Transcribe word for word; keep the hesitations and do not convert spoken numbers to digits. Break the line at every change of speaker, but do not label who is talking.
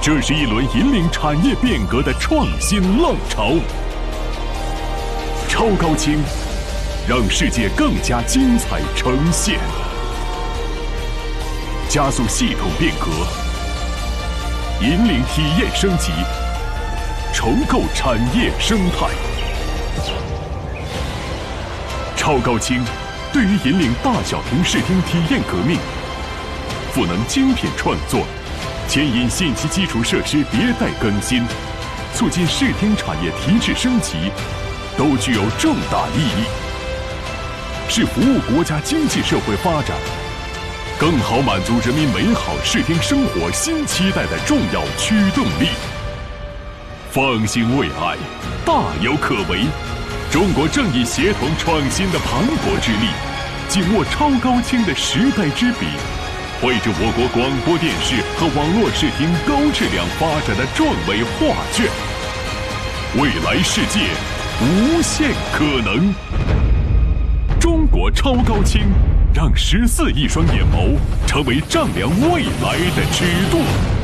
这是一轮引领产业变革的创新浪潮。超高清，让世界更加精彩呈现，加速系统变革，引领体验升级，重构产业生态。超高清对于引领大小屏视听体验革命，赋能精品创作，牵引信息基础设施迭代更新，促进视听产业提质升级，都具有重大意义，是服务国家经济社会发展，更好满足人民美好视听生活新期待的重要驱动力。放心未来，大有可为。中国正以协同创新的磅礴之力，紧握超高清的时代之笔，绘制我国广播电视和网络视听高质量发展的壮伟画卷。未来世界无限可能。中国超高清，让十四亿双眼眸成为丈量未来的尺度。